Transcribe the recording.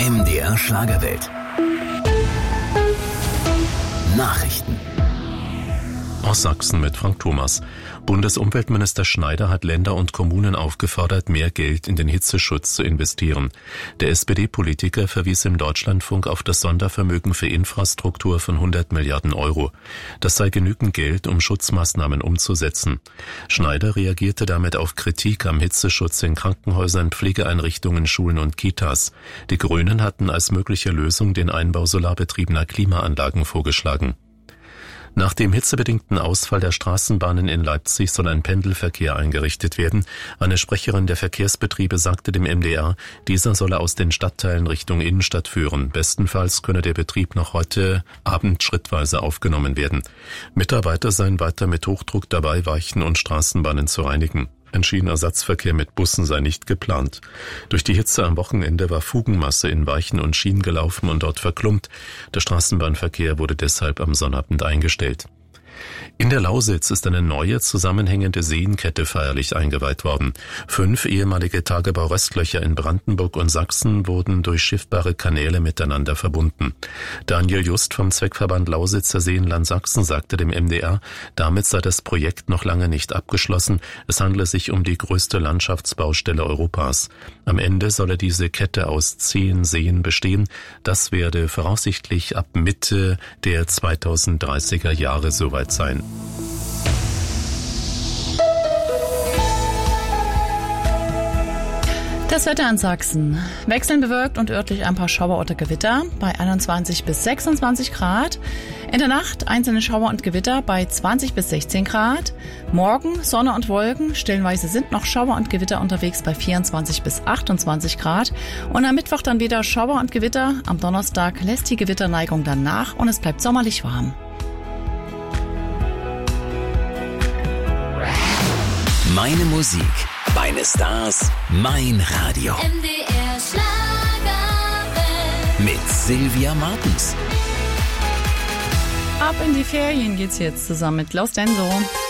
MDR Schlagerwelt. Nachrichten. Aus Sachsen mit Frank Thomas. Bundesumweltminister Schneider hat Länder und Kommunen aufgefordert, mehr Geld in den Hitzeschutz zu investieren. Der SPD-Politiker verwies im Deutschlandfunk auf das Sondervermögen für Infrastruktur von 100 Milliarden Euro. Das sei genügend Geld, um Schutzmaßnahmen umzusetzen. Schneider reagierte damit auf Kritik am Hitzeschutz in Krankenhäusern, Pflegeeinrichtungen, Schulen und Kitas. Die Grünen hatten als mögliche Lösung den Einbau solarbetriebener Klimaanlagen vorgeschlagen. Nach dem hitzebedingten Ausfall der Straßenbahnen in Leipzig soll ein Pendelverkehr eingerichtet werden. Eine Sprecherin der Verkehrsbetriebe sagte dem MDR, dieser solle aus den Stadtteilen Richtung Innenstadt führen. Bestenfalls könne der Betrieb noch heute Abend schrittweise aufgenommen werden. Mitarbeiter seien weiter mit Hochdruck dabei, Weichen und Straßenbahnen zu reinigen. Ein Schienenersatzverkehr mit Bussen sei nicht geplant. Durch die Hitze am Wochenende war Fugenmasse in Weichen und Schienen gelaufen und dort verklumpt. Der Straßenbahnverkehr wurde deshalb am Sonnabend eingestellt. In der Lausitz ist eine neue, zusammenhängende Seenkette feierlich eingeweiht worden. 5 ehemalige Tagebau-Röstlöcher in Brandenburg und Sachsen wurden durch schiffbare Kanäle miteinander verbunden. Daniel Just vom Zweckverband Lausitzer Seenland Sachsen sagte dem MDR, damit sei das Projekt noch lange nicht abgeschlossen. Es handle sich um die größte Landschaftsbaustelle Europas. Am Ende solle diese Kette aus 10 Seen bestehen. Das werde voraussichtlich ab Mitte der 2030er Jahre soweit sein. Das Wetter in Sachsen. Wechselnd bewölkt und örtlich ein paar Schauer oder Gewitter bei 21 bis 26 Grad. In der Nacht einzelne Schauer und Gewitter bei 20 bis 16 Grad. Morgen Sonne und Wolken. Stellenweise sind noch Schauer und Gewitter unterwegs bei 24 bis 28 Grad. Und am Mittwoch dann wieder Schauer und Gewitter. Am Donnerstag lässt die Gewitterneigung dann nach und es bleibt sommerlich warm. Meine Musik, meine Stars, mein Radio. MDR Schlagerwelt. Mit Sylvia Martens. Ab in die Ferien geht's jetzt zusammen mit Klaus Denso.